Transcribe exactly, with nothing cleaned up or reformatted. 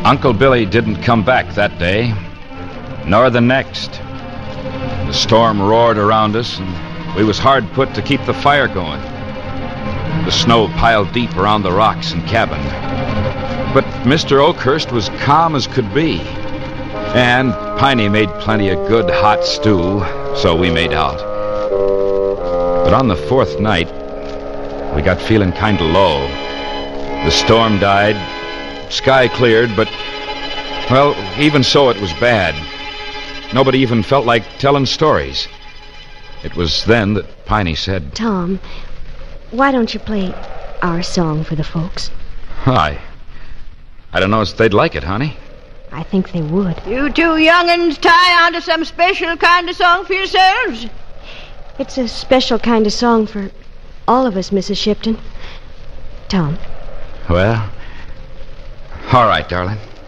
Uncle Billy didn't come back that day, nor the next. The storm roared around us, and we was hard put to keep the fire going. The snow piled deep around the rocks and cabin. But Mister Oakhurst was calm as could be. And Piney made plenty of good hot stew, so we made out. But on the fourth night, we got feeling kind of low. The storm died, sky cleared, but, well, even so it was bad. Nobody even felt like telling stories. It was then that Piney said, Tom, why don't you play our song for the folks? I, I don't know if they'd like it, honey. I think they would. You two young'uns tie on to some special kind of song for yourselves? It's a special kind of song for all of us, Missus Shipton. Tom. Well, all right, darling.